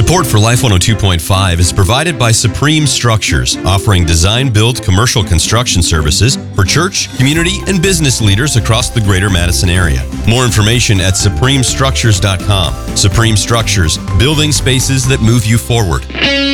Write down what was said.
Support for Life 102.5 is provided by Supreme Structures, offering design-build commercial construction services for church, community, and business leaders across the greater Madison area. More information at supremestructures.com. Supreme Structures, building spaces that move you forward.